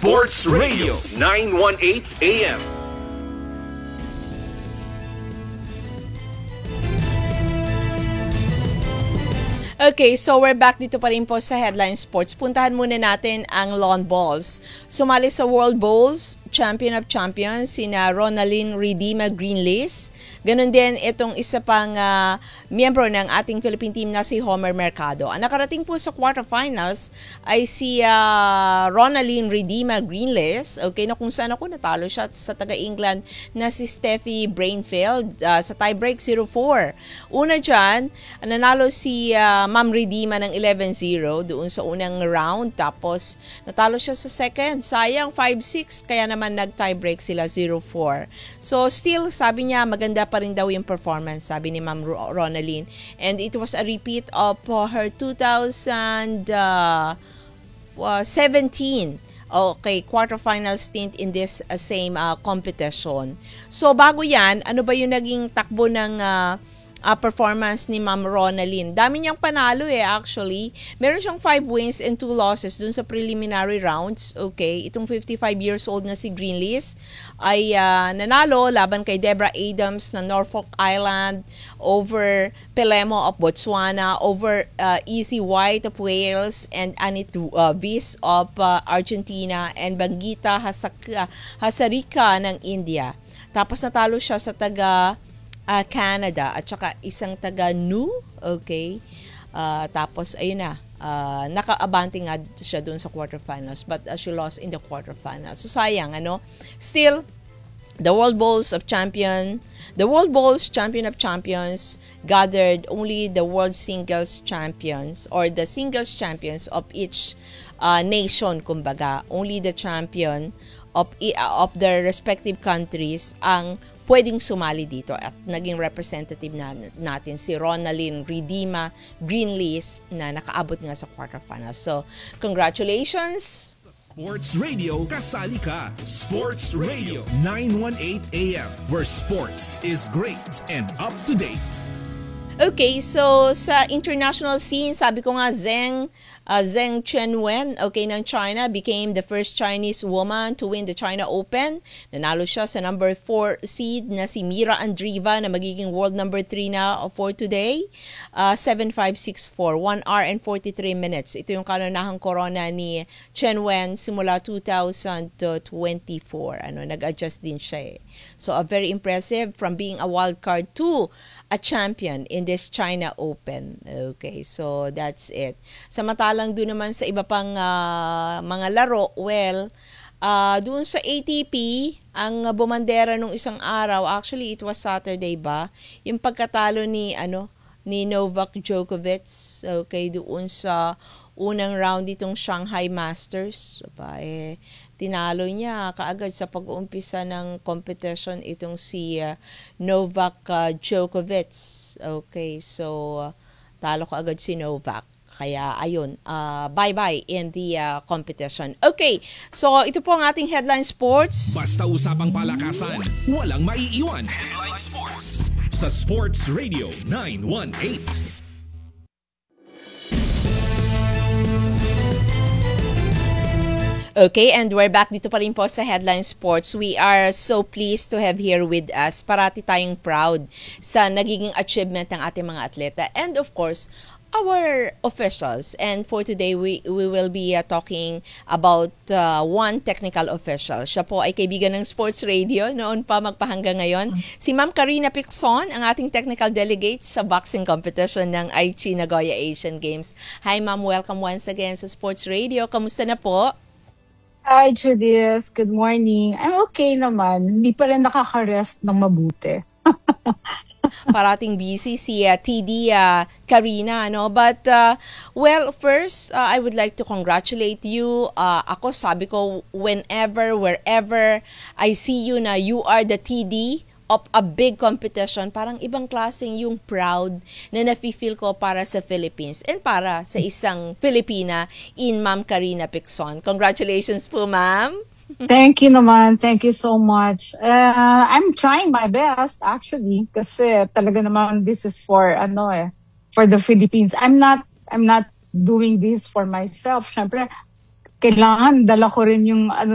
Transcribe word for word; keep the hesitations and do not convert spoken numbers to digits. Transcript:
Sports Radio nine eighteen A M. Okay, so we're back dito pa rin po sa Headline Sports. Puntahan muna natin ang lawn bowls. Sumali sa World Bowls, Champion of Champions, sina Ronaldin Ridima Greenlees. Ganon din itong isa pang uh, miyembro ng ating Philippine team na si Homer Mercado. Ang nakarating po sa quarterfinals ay si uh, Ronaldin Ridima Greenlees. Okay, na kung saan ako natalo siya sa taga-England na si Steffi Brainfield uh, sa tiebreak zero four. Una dyan, nanalo si uh, Ma'am Ridima ng eleven zero doon sa unang round. Tapos natalo siya sa second. Sayang, five six. Kaya naman nag-tiebreak sila zero four. So still, sabi niya, maganda pa rin daw yung performance, sabi ni Ma'am Ronaldin. And it was a repeat of uh, her two thousand seventeen okay, quarterfinal stint in this uh, same uh, competition. So bago yan, ano ba yung naging takbo ng uh, Uh, performance ni Ma'am Ronaldin? Dami niyang panalo eh actually. Meron siyang five wins and two losses dun sa preliminary rounds. Okay, itong fifty-five years old na si Greenlees ay uh, nanalo laban kay Deborah Adams na Norfolk Island, over Pelemo of Botswana, over uh, Easy White of Wales, and Anit uh, Vis of uh, Argentina, and Bangita Hasaka, Hasarika ng India. Tapos natalo siya sa taga Uh, Canada at saka isang taga New, okay? Uh, tapos ayun na, uh, naka-abante nga siya doon sa quarterfinals, but uh, she lost in the quarterfinals. So sayang, ano? Still, the World Bowls of Champion, the World Bowls Champion of Champions gathered only the World Singles Champions or the Singles Champions of each uh, nation, kumbaga. Only the champion of, uh, of their respective countries ang pwedeng sumali dito at naging representative na, natin si Ronaldin Ridima Greenlees na nakaabot nga sa quarterfinals. So, congratulations! Sports Radio, kasali ka. Sports Radio nine eighteen A M, where sports is great and up to date. Okay, so sa international scene, sabi ko nga, Zheng uh, Zheng Chenwen, okay, ng China, became the first Chinese woman to win the China Open. Nanalo siya sa number four seed na si Mira Andreeva na magiging world number three na for today. Uh, seven five six four, one hour and forty-three minutes. Ito yung kanunahang corona ni Chenwen simula two thousand twenty-four. Ano, nag-adjust din siya eh. So, a very impressive from being a wild card to a champion in this China Open. Okay, so that's it. Samantalang doon naman sa iba pang uh, mga laro, well, uh, doon sa A T P, ang bumandera nung isang araw, actually it was Saturday ba, yung pagkatalo ni, ano, ni Novak Djokovic, okay, doon sa unang round itong Shanghai Masters. Aba, eh, tinalo niya kaagad sa pag-uumpisa ng competition itong si uh, Novak uh, Djokovic. Okay, so uh, talo kaagad si Novak. Kaya ayun, uh, bye-bye in the uh, competition. Okay, so ito po ang ating Headline Sports. Basta usapang palakasan, walang maiiwan. Headline Sports sa Sports Radio nine eighteen. Okay, and we're back dito pa rin po sa Headline Sports. We are so pleased to have here with us. Parati tayong proud sa nagiging achievement ng ating mga atleta. And of course, our officials. And for today, we we will be uh, talking about uh, one technical official. Siya po ay kaibigan ng Sports Radio, noon pa magpahanggang ngayon. Si Ma'am Karina Picson, ang ating technical delegate sa boxing competition ng Aichi Nagoya Asian Games. Hi Ma'am, welcome once again sa Sports Radio. Kamusta na po? Hi, Judith. Good morning. I'm okay naman. Hindi pa rin nakaka-rest ng mabuti. Parating busy si uh, T D uh, Karina, no? But, uh, well, first, uh, I would like to congratulate you. Uh, ako, sabi ko, whenever, wherever I see you na you are the T D of a big competition, parang ibang klaseng yung proud na nafe-feel ko para sa Philippines and para sa isang Filipina in Ma'am Karina Picson. Congratulations po, Ma'am. Thank you naman. Thank you so much. Uh, I'm trying my best actually kasi talaga naman this is for ano eh for the Philippines. I'm not I'm not doing this for myself. Syempre kailangan dala ko rin yung ano